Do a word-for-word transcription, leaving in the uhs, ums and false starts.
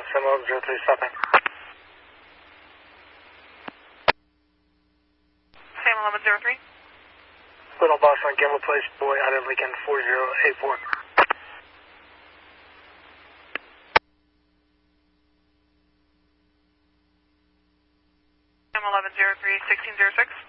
Sam eleven zero three, stopping. Sam eleven zero three. Little Boss on Gimble Place, boy out of Lincoln four zero eight four. Sam eleven zero three, sixteen zero six.